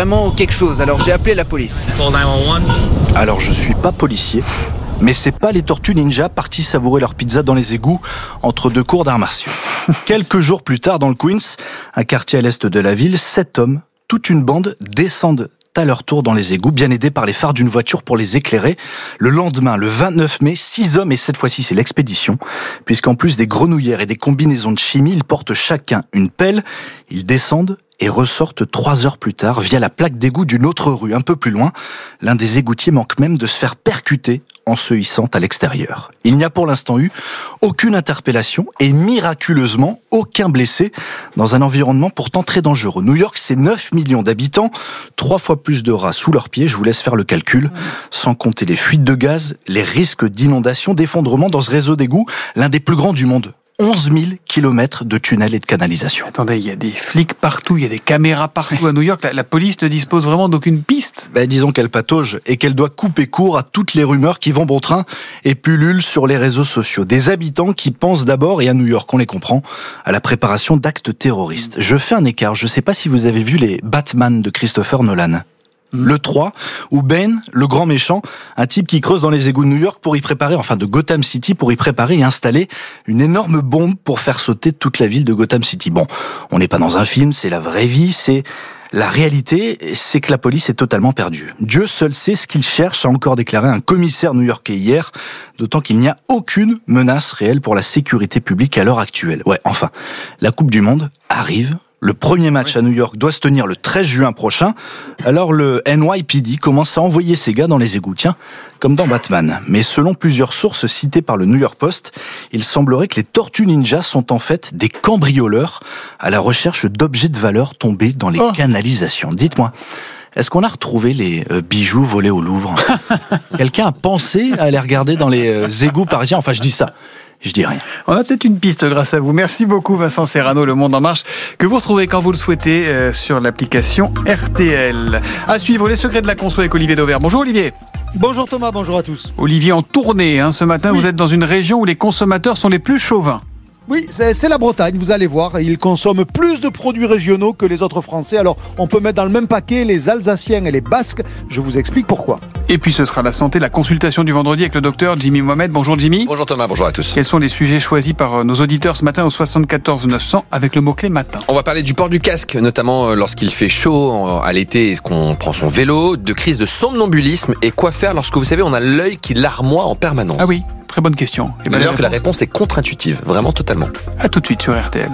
vraiment quelque chose, alors j'ai appelé la police. Alors je suis pas policier, mais c'est pas les Tortues Ninja partis savourer leur pizza dans les égouts entre deux cours d'arts martiaux. Quelques jours plus tard, dans le Queens, un quartier à l'est de la ville, 7 hommes, toute une bande, descendent à leur tour dans les égouts, bien aidés par les phares d'une voiture pour les éclairer. Le lendemain, le 29 mai, 6 hommes, et cette fois-ci c'est l'expédition, puisqu'en plus des grenouillères et des combinaisons de chimie, ils portent chacun une pelle, ils descendent et ressortent 3 heures plus tard via la plaque d'égout d'une autre rue, un peu plus loin. L'un des égoutiers manque même de se faire percuter en se hissant à l'extérieur. Il n'y a pour l'instant eu aucune interpellation et miraculeusement aucun blessé dans un environnement pourtant très dangereux. New York, c'est 9 millions d'habitants, 3 fois plus de rats sous leurs pieds, je vous laisse faire le calcul, sans compter les fuites de gaz, les risques d'inondation, d'effondrement dans ce réseau d'égouts, l'un des plus grands du monde. 11 000 kilomètres de tunnels et de canalisations. Attendez, il y a des flics partout, il y a des caméras partout à New York. La police ne dispose vraiment d'aucune piste. Disons qu'elle patauge et qu'elle doit couper court à toutes les rumeurs qui vont bon train et pullulent sur les réseaux sociaux. Des habitants qui pensent d'abord, et à New York on les comprend, à la préparation d'actes terroristes. Je fais un écart, je ne sais pas si vous avez vu les Batman de Christopher Nolan. Le 3, où Bane, le grand méchant, un type qui creuse dans les égouts de New York pour y préparer, enfin de Gotham City, pour y préparer et installer une énorme bombe pour faire sauter toute la ville de Gotham City. Bon, on n'est pas dans un film, c'est la vraie vie, c'est la réalité, c'est que la police est totalement perdue. Dieu seul sait ce qu'il cherche, a encore déclaré un commissaire new-yorkais hier, d'autant qu'il n'y a aucune menace réelle pour la sécurité publique à l'heure actuelle. Ouais, enfin, la Coupe du Monde arrive. Le premier match à New York doit se tenir le 13 juin prochain. Alors le NYPD commence à envoyer ses gars dans les égouts, tiens, comme dans Batman. Mais selon plusieurs sources citées par le New York Post, il semblerait que les Tortues Ninja sont en fait des cambrioleurs à la recherche d'objets de valeur tombés dans les canalisations. Dites-moi, est-ce qu'on a retrouvé les bijoux volés au Louvre ? Quelqu'un a pensé à aller regarder dans les égouts parisiens ? Enfin, je dis ça. Je dis rien. On a peut-être une piste grâce à vous. Merci beaucoup Vincent Serrano, Le Monde en Marche, que vous retrouvez quand vous le souhaitez sur l'application RTL. À suivre, les secrets de la conso avec Olivier Dauvert. Bonjour Olivier. Bonjour Thomas, bonjour à tous. Olivier, en tournée ce matin, oui. Vous êtes dans une région où les consommateurs sont les plus chauvins. Oui, c'est la Bretagne, vous allez voir, ils consomment plus de produits régionaux que les autres Français. Alors, on peut mettre dans le même paquet les Alsaciens et les Basques. Je vous explique pourquoi. Et puis, ce sera la santé, la consultation du vendredi avec le docteur Jimmy Mohamed. Bonjour Jimmy. Bonjour Thomas, bonjour à tous. Quels sont les sujets choisis par nos auditeurs ce matin au 74 900 avec le mot-clé matin? On va parler du port du casque, notamment lorsqu'il fait chaud à l'été et qu'on prend son vélo, de crise de somnambulysme et quoi faire lorsque, vous savez, on a l'œil qui larmoie en permanence. Ah oui. Très bonne question. Et d'ailleurs que la réponse est contre-intuitive, vraiment totalement. À tout de suite sur RTL.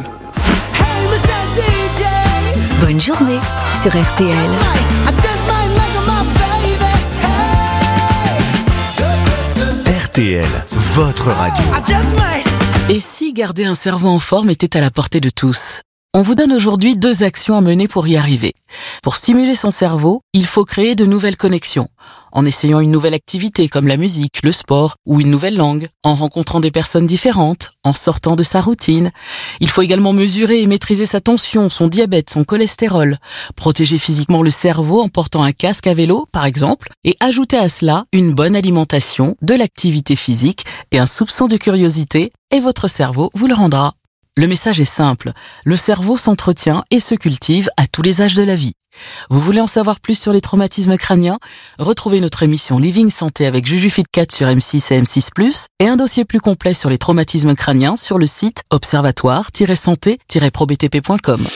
Bonne journée sur RTL. RTL, votre radio. Et si garder un cerveau en forme était à la portée de tous ? On vous donne aujourd'hui 2 actions à mener pour y arriver. Pour stimuler son cerveau, il faut créer de nouvelles connexions. En essayant une nouvelle activité comme la musique, le sport ou une nouvelle langue, en rencontrant des personnes différentes, en sortant de sa routine. Il faut également mesurer et maîtriser sa tension, son diabète, son cholestérol, protéger physiquement le cerveau en portant un casque à vélo, par exemple, et ajouter à cela une bonne alimentation, de l'activité physique et un soupçon de curiosité, et votre cerveau vous le rendra. Le message est simple, le cerveau s'entretient et se cultive à tous les âges de la vie. Vous voulez en savoir plus sur les traumatismes crâniens ? Retrouvez notre émission Living Santé avec Juju Fitcat sur M6 et M6+, et un dossier plus complet sur les traumatismes crâniens sur le site observatoire-santé-probtp.com.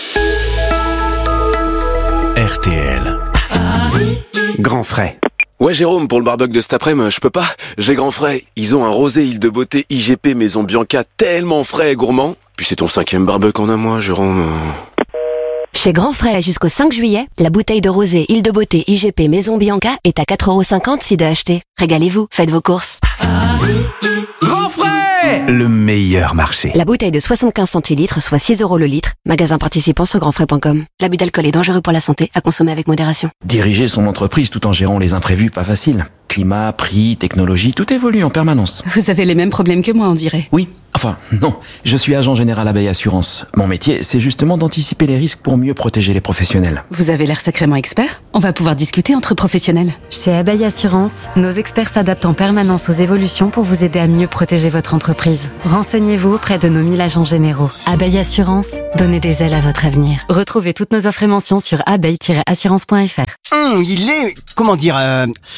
RTL. Grand frais. Ouais Jérôme, pour le barbecue de cet après-midi, je peux pas. J'ai grand frais. Ils ont un rosé Île de Beauté IGP Maison Bianca tellement frais et gourmand. Puis c'est ton 5e barbecue en un mois, Jérôme. Chez Grand Frais, jusqu'au 5 juillet, la bouteille de rosé Île de Beauté IGP Maison Bianca est à 4,50 € si de acheter. Régalez-vous, faites vos courses. Grand frais! Le meilleur marché. La bouteille de 75 centilitres, soit 6 € le litre. Magasin participant sur grandfrais.com. L'abus d'alcool est dangereux pour la santé, à consommer avec modération. Diriger son entreprise tout en gérant les imprévus, pas facile. Climat, prix, technologie, tout évolue en permanence. Vous avez les mêmes problèmes que moi, on dirait. Oui, enfin, non. Je suis agent général Abeille Assurance. Mon métier, c'est justement d'anticiper les risques pour mieux protéger les professionnels. Vous avez l'air sacrément expert. On va pouvoir discuter entre professionnels. Chez Abeille Assurance, nos experts s'adaptent en permanence aux évolutions pour vous aider à mieux protéger votre entreprise. Renseignez-vous auprès de nos 1000 agents généraux. Abeille Assurance, donnez des ailes à votre avenir. Retrouvez toutes nos offres et mentions sur abeille-assurance.fr. Il est... comment dire... Bon ?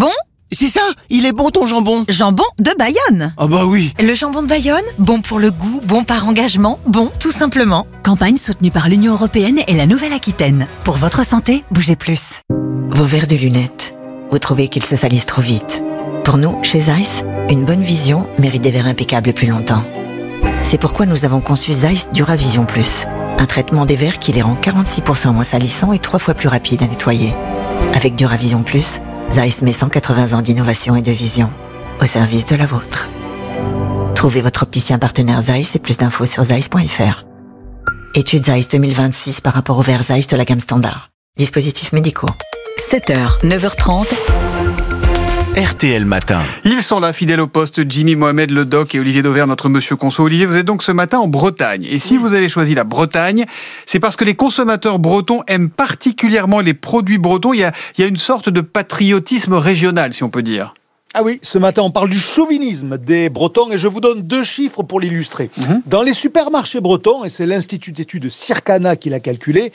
C'est ça, il est bon ton jambon. Jambon de Bayonne. Ah bah oui. Le jambon de Bayonne, bon pour le goût, bon par engagement, bon tout simplement. Campagne soutenue par l'Union Européenne et la Nouvelle-Aquitaine. Pour votre santé, bougez plus. Vos verres de lunettes, vous trouvez qu'ils se salissent trop vite. Pour nous, chez Zeiss, une bonne vision mérite des verres impeccables plus longtemps. C'est pourquoi nous avons conçu Zeiss Duravision Plus, un traitement des verres qui les rend 46% moins salissants et 3 fois plus rapides à nettoyer. Avec Duravision Plus, Zeiss met 180 ans d'innovation et de vision au service de la vôtre. Trouvez votre opticien partenaire Zeiss et plus d'infos sur zeiss.fr. Étude Zeiss 2026 par rapport aux verres Zeiss de la gamme standard. Dispositifs médicaux. 7h, 9h30. RTL Matin. Ils sont là, fidèles au poste, Jimmy Mohamed, le doc et Olivier Dauvert, notre monsieur conso. Olivier, vous êtes donc ce matin en Bretagne. Et si vous avez choisi la Bretagne, c'est parce que les consommateurs bretons aiment particulièrement les produits bretons. Il y a une sorte de patriotisme régional, si on peut dire. Ah oui, ce matin, on parle du chauvinisme des Bretons et je vous donne 2 chiffres pour l'illustrer. Dans les supermarchés bretons, et c'est l'Institut d'études Circana qui l'a calculé,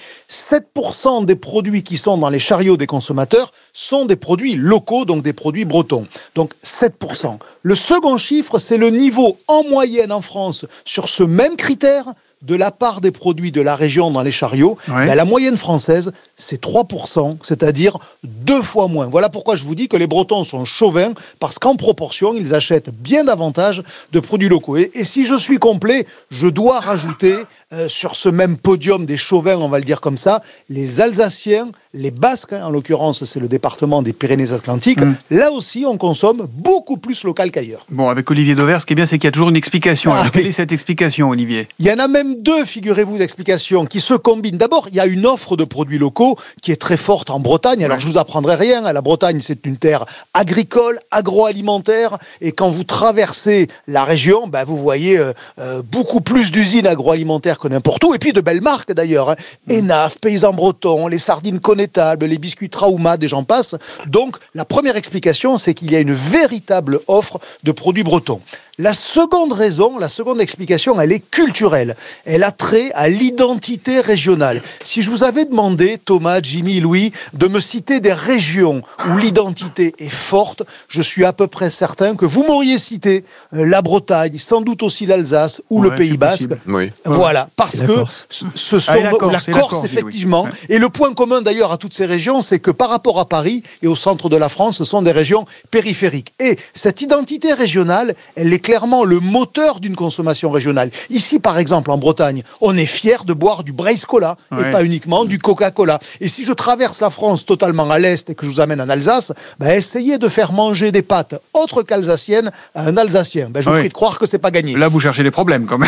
7% des produits qui sont dans les chariots des consommateurs sont des produits locaux, donc des produits bretons. Donc 7%. Le second chiffre, c'est le niveau en moyenne en France sur ce même critère de la part des produits de la région dans les chariots. Ouais. Ben, la moyenne française, c'est 3%, c'est-à-dire 2 fois moins. Voilà pourquoi je vous dis que les Bretons sont chauvins, parce qu'en proportion, ils achètent bien davantage de produits locaux. Et si je suis complet, je dois rajouter sur ce même podium des chauvins, on va le dire comme ça, les Alsaciens, les Basques, en l'occurrence c'est le département des Pyrénées-Atlantiques, là aussi on consomme beaucoup plus local qu'ailleurs. Bon, avec Olivier Dauvert, ce qui est bien, c'est qu'il y a toujours une explication. Alors, quelle est cette explication, Olivier ? Il y en a même 2, figurez-vous, d'explications qui se combinent. D'abord, il y a une offre de produits locaux qui est très forte en Bretagne. Alors, je vous apprendrai rien. La Bretagne, c'est une terre agricole, agroalimentaire. Et quand vous traversez la région, ben, vous voyez beaucoup plus d'usines agroalimentaires que n'importe où. Et puis de belles marques, d'ailleurs. Enaf, Paysans Bretons, les sardines connétables, les biscuits Trauma, des gens passent. Donc, la première explication, c'est qu'il y a une véritable offre de produits bretons. La seconde raison, la seconde explication, elle est culturelle. Elle a trait à l'identité régionale. Si je vous avais demandé, Thomas, Jimmy, Louis, de me citer des régions où l'identité est forte, je suis à peu près certain que vous m'auriez cité la Bretagne, sans doute aussi l'Alsace ou le Pays Basque. Oui. Voilà, parce que ce sont la Corse, effectivement. Et le point commun d'ailleurs à toutes ces régions, c'est que par rapport à Paris et au centre de la France, ce sont des régions périphériques. Et cette identité régionale, elle est clairement le moteur d'une consommation régionale. Ici, par exemple, en Bretagne, on est fier de boire du Brace Cola et pas uniquement du Coca-Cola. Et si je traverse la France totalement à l'est et que je vous amène en Alsace, essayez de faire manger des pâtes autres qu'alsaciennes à un Alsacien. Je vous prie de croire que c'est pas gagné. Là, vous cherchez des problèmes quand même.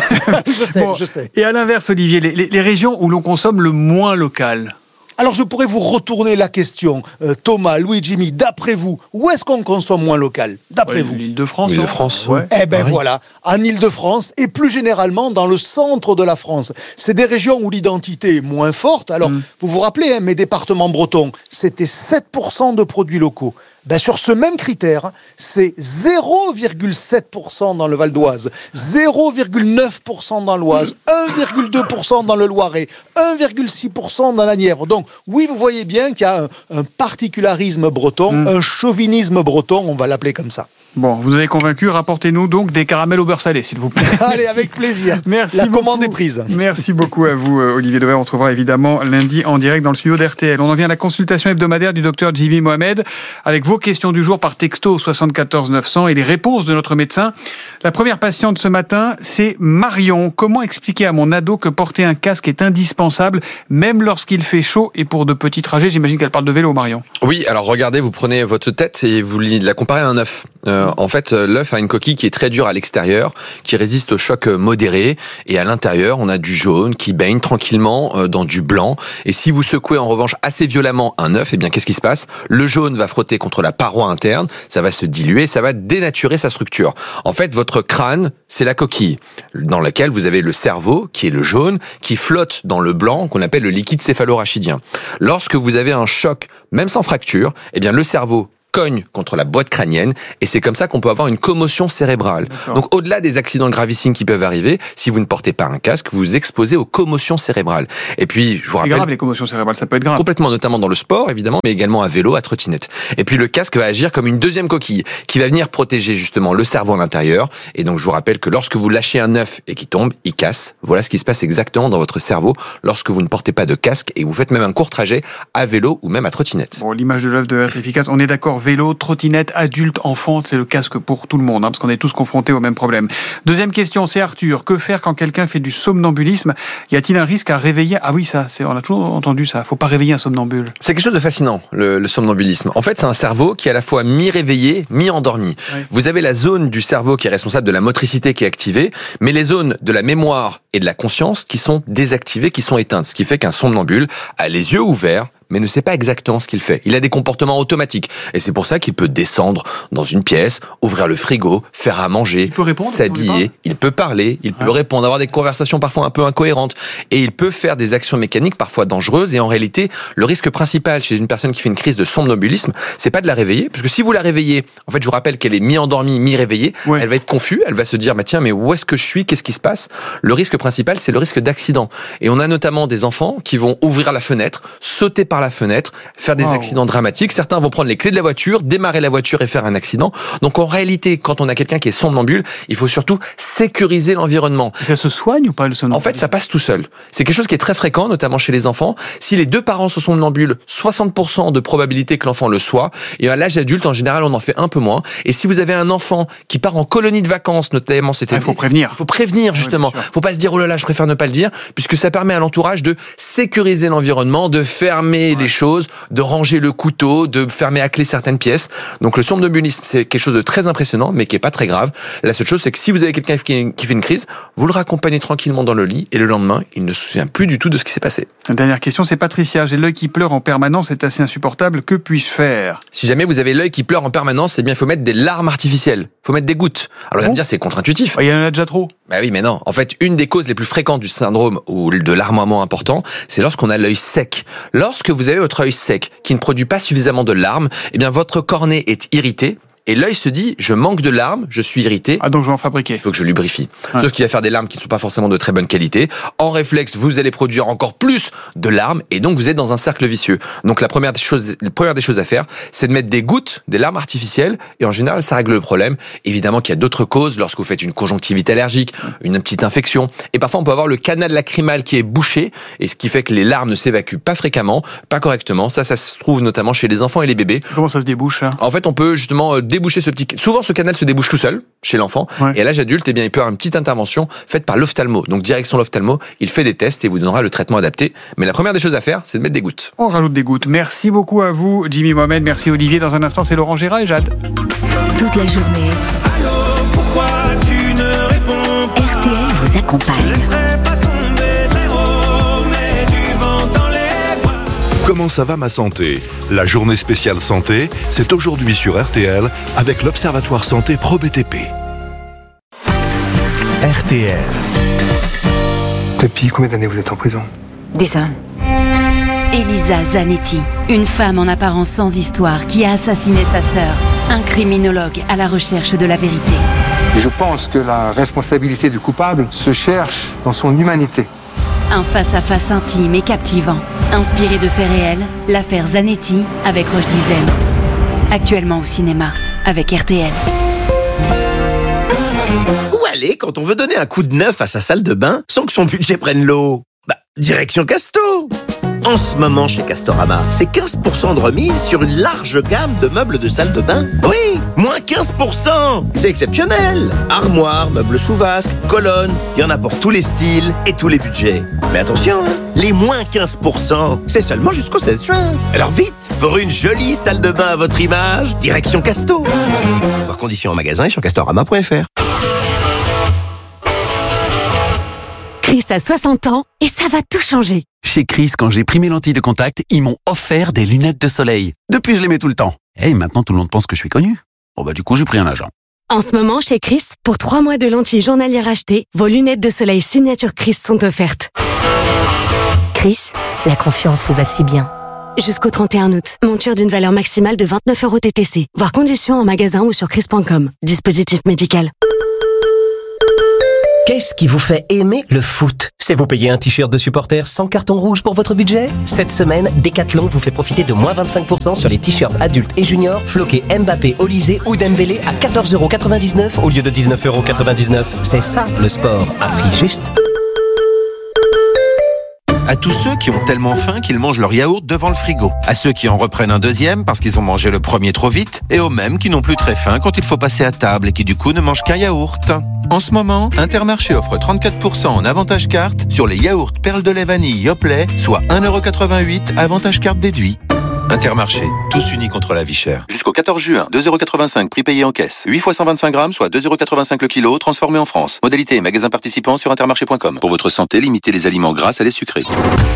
Je sais. Et à l'inverse, Olivier, les régions où l'on consomme le moins local. Alors je pourrais vous retourner la question, Thomas, Louis, Jimmy, d'après vous, où est-ce qu'on consomme moins local ? D'après vous ? L'Île-de-France. L'Île-de-France. Ouais. Eh ben voilà, en Île-de-France et plus généralement dans le centre de la France. C'est des régions où l'identité est moins forte. Alors vous vous rappelez, mes départements bretons, c'était 7% de produits locaux. Sur ce même critère, c'est 0,7% dans le Val d'Oise, 0,9% dans l'Oise, 1,2% dans le Loiret, 1,6% dans la Nièvre. Donc oui, vous voyez bien qu'il y a un particularisme breton, un chauvinisme breton, on va l'appeler comme ça. Bon, vous avez convaincu, rapportez-nous donc des caramels au beurre salé, s'il vous plaît. Allez, avec plaisir. Merci La beaucoup. commande est prise. Merci beaucoup à vous, Olivier Dauvert. On retrouvera évidemment lundi en direct dans le studio d'RTL. On en vient à la consultation hebdomadaire du docteur Jimmy Mohamed avec vos questions du jour par texto au 74 900 et les réponses de notre médecin. La première patiente ce matin, c'est Marion. Comment expliquer à mon ado que porter un casque est indispensable, même lorsqu'il fait chaud et pour de petits trajets ? J'imagine qu'elle parle de vélo, Marion. Oui, alors regardez, vous prenez votre tête et vous la comparez à un œuf. En fait, l'œuf a une coquille qui est très dure à l'extérieur, qui résiste au choc modéré, et à l'intérieur, on a du jaune qui baigne tranquillement dans du blanc. Et si vous secouez en revanche assez violemment un œuf, eh bien qu'est-ce qui se passe? Le jaune va frotter contre la paroi interne, ça va se diluer, ça va dénaturer sa structure. En fait, votre crâne, c'est la coquille dans laquelle vous avez le cerveau, qui est le jaune, qui flotte dans le blanc, qu'on appelle le liquide céphalorachidien. Lorsque vous avez un choc, même sans fracture, eh bien le cerveau cogne contre la boîte crânienne, et c'est comme ça qu'on peut avoir une commotion cérébrale. D'accord. Donc au-delà des accidents gravissimes qui peuvent arriver, si vous ne portez pas un casque, vous vous exposez aux commotions cérébrales. Et puis, je vous rappelle... C'est grave les commotions cérébrales, ça peut être grave. Complètement, notamment dans le sport, évidemment, mais également à vélo, à trottinette. Et puis le casque va agir comme une deuxième coquille, qui va venir protéger justement le cerveau à l'intérieur. Et donc je vous rappelle que lorsque vous lâchez un œuf et qu'il tombe, il casse. Voilà ce qui se passe exactement dans votre cerveau lorsque vous ne portez pas de casque et vous faites même un court trajet à vélo ou même à trottinette. Bon, l'image de l'œuf doit être efficace. On est d'accord, vélo, trottinette, adulte, enfant, c'est le casque pour tout le monde, parce qu'on est tous confrontés au même problème. Deuxième question, c'est Arthur. Que faire quand quelqu'un fait du somnambuliste? Y a-t-il un risque à réveiller? Ah oui, on a toujours entendu ça. Faut pas réveiller un somnambule. C'est quelque chose de fascinant, le somnambulisme. En fait, c'est un cerveau qui est à la fois mi-réveillé, mi-endormi. Oui. Vous avez la zone du cerveau qui est responsable de la motricité qui est activée, mais les zones de la mémoire et de la conscience qui sont désactivées, qui sont éteintes. Ce qui fait qu'un somnambule a les yeux ouverts, mais ne sait pas exactement ce qu'il fait. Il a des comportements automatiques. Et c'est pour ça qu'il peut descendre dans une pièce, ouvrir le frigo, faire à manger, s'habiller. Il peut parler, il peut répondre, avoir des conversations parfois un peu incohérentes. Et il peut faire des actions mécaniques parfois dangereuses. Et en réalité, le risque principal chez une personne qui fait une crise de somnambulisme, c'est pas de la réveiller. Parce que si vous la réveillez, en fait, je vous rappelle qu'elle est mi-endormie, mi-réveillée, elle va être confuse, elle va se dire, tiens, mais où est-ce que je suis? Qu'est-ce qui se passe? Le risque principal, c'est le risque d'accident. Et on a notamment des enfants qui vont ouvrir la fenêtre, sauter par la fenêtre, faire des accidents dramatiques. Certains vont prendre les clés de la voiture, démarrer la voiture et faire un accident. Donc en réalité, quand on a quelqu'un qui est somnambule, il faut surtout sécuriser l'environnement. Et ça se soigne ou pas le somnambulisme? En fait, ça passe tout seul. C'est quelque chose qui est très fréquent, notamment chez les enfants. Si les deux parents sont somnambules, 60% de probabilité que l'enfant le soit. Et à l'âge adulte, en général, on en fait un peu moins. Et si vous avez un enfant qui part en colonie de vacances, notamment cet été, il faut prévenir. Il faut prévenir, justement. Faut pas se dire, oh là là, je préfère ne pas le dire, puisque ça permet à l'entourage de sécuriser l'environnement, de fermer les choses, de ranger le couteau, de fermer à clé certaines pièces. Donc le somnambulisme, c'est quelque chose de très impressionnant, mais qui est pas très grave. La seule chose, c'est que si vous avez quelqu'un qui fait une crise, vous le raccompagnez tranquillement dans le lit, et le lendemain, il ne se souvient plus du tout de ce qui s'est passé. La dernière question, c'est Patricia. J'ai l'œil qui pleure en permanence, c'est assez insupportable. Que puis-je faire? Si jamais vous avez l'œil qui pleure en permanence, eh bien, il faut mettre des larmes artificielles. Il faut mettre des gouttes. Alors, vous allez me dire, c'est contre-intuitif. Il y en a déjà trop. Bah oui, mais non. En fait, une des causes les plus fréquentes du syndrome ou de larmoiement important, c'est lorsqu'on a l'œil sec. Lorsque vous avez votre œil sec, qui ne produit pas suffisamment de larmes, eh bien, votre cornée est irritée. Et l'œil se dit, je manque de larmes, je suis irrité. Ah, donc je vais en fabriquer. Il faut que je lubrifie. Sauf qu'il va faire des larmes qui ne sont pas forcément de très bonne qualité. En réflexe, vous allez produire encore plus de larmes et donc vous êtes dans un cercle vicieux. Donc la première des choses à faire, c'est de mettre des gouttes, des larmes artificielles et en général, ça règle le problème. Évidemment qu'il y a d'autres causes lorsque vous faites une conjonctivite allergique, une petite infection. Et parfois, on peut avoir le canal lacrymal qui est bouché et ce qui fait que les larmes ne s'évacuent pas fréquemment, pas correctement. Ça se trouve notamment chez les enfants et les bébés. Comment ça se débouche, là? En fait, on peut justement déboucher ce petit... Souvent, ce canal se débouche tout seul chez l'enfant. Et à l'âge adulte, eh bien, il peut y avoir une petite intervention faite par l'ophtalmo. Donc, direction l'ophtalmo, il fait des tests et vous donnera le traitement adapté. Mais la première des choses à faire, c'est de mettre des gouttes. On rajoute des gouttes. Merci beaucoup à vous, Jimmy Mohamed. Merci, Olivier. Dans un instant, c'est Laurent Gérard et Jade. Toute la journée. Allô, pourquoi tu ne réponds pas? RTL vous accompagne. Comment ça va ma santé? La journée spéciale santé, c'est aujourd'hui sur RTL avec l'Observatoire Santé Pro BTP. RTL. Depuis combien d'années vous êtes en prison? 10 ans. Elisa Zanetti, une femme en apparence sans histoire qui a assassiné sa sœur. Un criminologue à la recherche de la vérité. Je pense que la responsabilité du coupable se cherche dans son humanité. Un face-à-face intime et captivant. Inspiré de faits réels, l'affaire Zanetti avec Roche Dizem. Actuellement au cinéma, avec RTL. Où aller quand on veut donner un coup de neuf à sa salle de bain sans que son budget prenne l'eau? Direction Casto. En ce moment, chez Castorama, c'est 15% de remise sur une large gamme de meubles de salle de bain. Oui, moins 15%. C'est exceptionnel. Armoires, meubles sous vasque, colonnes, il y en a pour tous les styles et tous les budgets. Mais attention, les moins 15%, c'est seulement jusqu'au 16 juin. Alors vite, pour une jolie salle de bain à votre image, direction Casto. Voir conditions en magasin et sur castorama.fr. Chris a 60 ans et ça va tout changer. Chez Chris, quand j'ai pris mes lentilles de contact, ils m'ont offert des lunettes de soleil. Depuis, je les mets tout le temps. Et maintenant, tout le monde pense que je suis connu. Bon du coup, j'ai pris un agent. En ce moment, chez Chris, pour 3 mois de lentilles journalières achetées, vos lunettes de soleil signature Chris sont offertes. Chris, la confiance vous va si bien. Jusqu'au 31 août, monture d'une valeur maximale de 29 € TTC. Voir conditions en magasin ou sur chris.com. Dispositif médical. Qu'est-ce qui vous fait aimer le foot? C'est vous payer un t-shirt de supporter sans carton rouge pour votre budget? Cette semaine, Decathlon vous fait profiter de moins 25% sur les t-shirts adultes et juniors floqués Mbappé, Olysée ou Dembélé à 14,99 € au lieu de 19,99 €. C'est ça le sport à prix juste. À tous ceux qui ont tellement faim qu'ils mangent leur yaourt devant le frigo. À ceux qui en reprennent un deuxième parce qu'ils ont mangé le premier trop vite. Et aux mêmes qui n'ont plus très faim quand il faut passer à table et qui du coup ne mangent qu'un yaourt. En ce moment, Intermarché offre 34% en avantage carte sur les yaourts perles de lait vanille Yoplait, soit 1,88 € avantage carte déduit. Intermarché, tous unis contre la vie chère. Jusqu'au 14 juin, 2,85 € prix payé en caisse. 8 fois 125 grammes, soit 2,85 € le kilo, transformé en France. Modalité et magasin participant sur intermarché.com. Pour votre santé, limitez les aliments gras à les sucrés.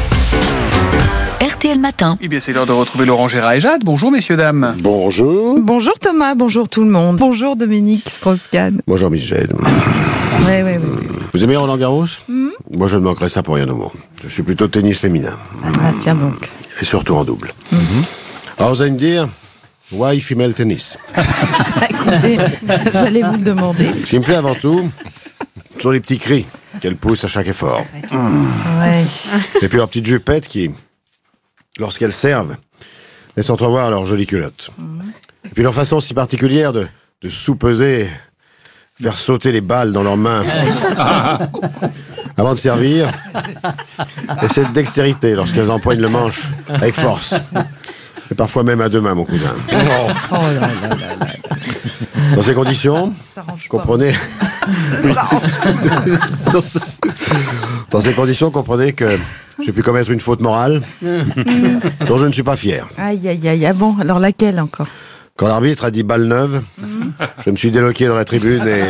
RTL Matin. Eh bien, c'est l'heure de retrouver Laurent Gérard et Jade. Bonjour, messieurs, dames. Bonjour. Bonjour Thomas, bonjour tout le monde. Bonjour Dominique Strauss-Kahn. Bonjour Michel. Oui. Vous aimez Roland Garros? Moi, je ne manquerai ça pour rien au monde. Je suis plutôt tennis féminin. Ah, tiens donc. Et surtout en double. Alors, vous allez me dire, why female tennis? Écoutez, j'allais vous le demander. Ce qui me plaît avant tout, ce sont les petits cris qu'elles poussent à chaque effort. Ouais. Et puis leurs petites jupettes qui, lorsqu'elles servent, laissent entrevoir leurs jolies culottes. Et puis leur façon si particulière de soupeser, faire sauter les balles dans leurs mains avant de servir, et cette dextérité lorsqu'elles empoignent le manche avec force. Et parfois même à deux mains, mon cousin. Dans ces conditions, comprenez... Dans ces conditions, comprenez que j'ai pu commettre une faute morale dont je ne suis pas fier. Aïe. Ah bon, alors laquelle encore? Quand l'arbitre a dit balle neuve, je me suis déloqué dans la tribune et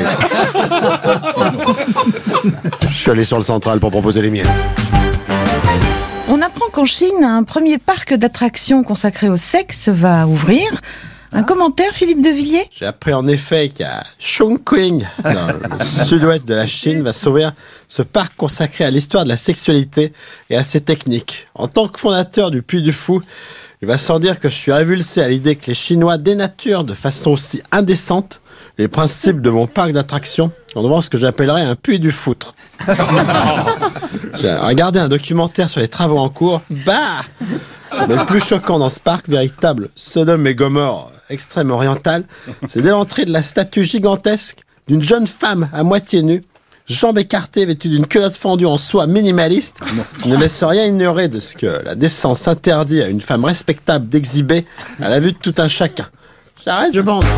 je suis allé sur le central pour proposer les miennes. On apprend qu'en Chine, un premier parc d'attractions consacré au sexe va ouvrir. Un commentaire, Philippe de Villiers? J'ai appris en effet qu'à Chongqing, dans le sud-ouest de la Chine, va s'ouvrir ce parc consacré à l'histoire de la sexualité et à ses techniques. En tant que fondateur du Puy du Fou, il va sans dire que je suis révulsé à l'idée que les Chinois dénaturent de façon aussi indécente les principes de mon parc d'attractions en devant ce que j'appellerais un puits du foutre. J'ai regardé un documentaire sur les travaux en cours. Mais le plus choquant dans ce parc, véritable Sodome et Gomorre extrême oriental, c'est dès l'entrée de la statue gigantesque d'une jeune femme à moitié nue, jambes écartées, vêtue d'une culotte fendue en soie minimaliste, qui ne laisse rien ignorer de ce que la décence interdit à une femme respectable d'exhiber à la vue de tout un chacun. J'arrête, je bande.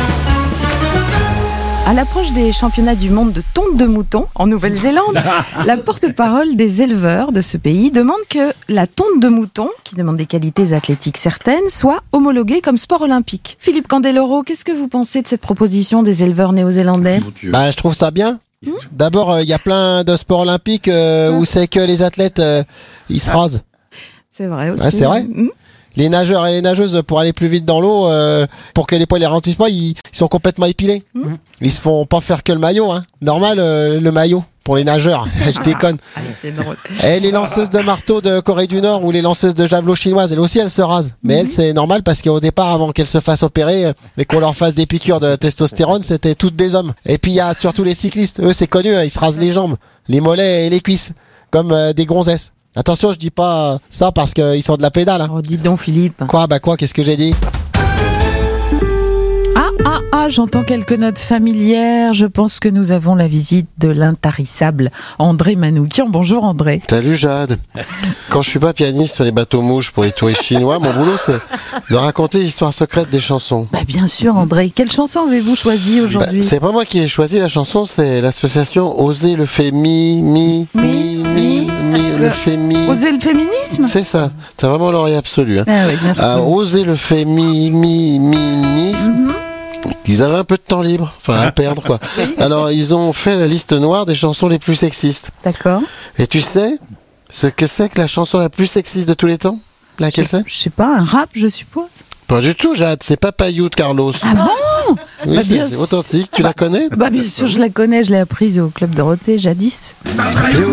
À l'approche des championnats du monde de tonte de mouton en Nouvelle-Zélande, la porte-parole des éleveurs de ce pays demande que la tonte de mouton, qui demande des qualités athlétiques certaines, soit homologuée comme sport olympique. Philippe Candeloro, qu'est-ce que vous pensez de cette proposition des éleveurs néo-zélandais? Je trouve ça bien. D'abord, il y a plein de sports olympiques où c'est que les athlètes, ils se rasent. C'est vrai aussi. Ah, c'est vrai. Les nageurs et les nageuses, pour aller plus vite dans l'eau, pour que les poils ne ralentissent pas, ils sont complètement épilés. Ils se font pas faire que le maillot, hein. Normal, le maillot pour les nageurs. Je déconne. C'est drôle. Et les lanceuses de marteau de Corée du Nord ou les lanceuses de javelot chinoises, elles aussi, elles se rasent. Mais elles, c'est normal parce qu'au départ, avant qu'elles se fassent opérer et qu'on leur fasse des piqûres de testostérone, c'était toutes des hommes. Et puis il y a surtout les cyclistes. Eux, c'est connu, ils se rasent les jambes, les mollets et les cuisses, comme des gonzesses. Attention, je dis pas ça parce qu'ils sont de la pédale. Hein. Oh, dis donc, Philippe. Quoi, qu'est-ce que j'ai dit? Ah, j'entends quelques notes familières. Je pense que nous avons la visite de l'intarissable André Manoukian. Bonjour André. Salut Jade. Quand je suis pas pianiste sur les bateaux mouches pour les touristes chinois, mon boulot c'est de raconter l'histoire secrète des chansons. Bah bien sûr André. Quelle chanson avez-vous choisi aujourd'hui? C'est pas moi qui ai choisi la chanson, c'est l'association Oser le fait le fémi. Oser le féminisme? C'est ça. T'as vraiment l'oreille absolue. Hein. Ah oui, merci. Oser le féminisme. Ils avaient un peu de temps libre, enfin à perdre quoi. Alors ils ont fait la liste noire des chansons les plus sexistes. D'accord. Et tu sais ce que c'est que la chanson la plus sexiste de tous les temps? Laquelle c'est? Je sais pas, un rap je suppose. Pas du tout Jade, c'est Papayou de Carlos. Ah bon? Oui, Bah, c'est authentique, tu la connais? Bah bien sûr je la connais, je l'ai apprise au Club Dorothée jadis.